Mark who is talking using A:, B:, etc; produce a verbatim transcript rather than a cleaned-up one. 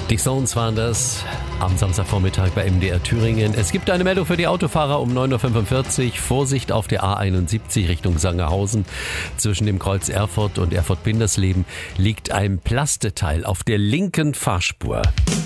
A: Die Stones waren das am Samstagvormittag bei M D R Thüringen. Es gibt eine Meldung für die Autofahrer um neun Uhr fünfundvierzig. Vorsicht auf der A einundsiebzig Richtung Sangerhausen. Zwischen dem Kreuz Erfurt und Erfurt-Bindersleben liegt ein Plasteteil auf der linken Fahrspur.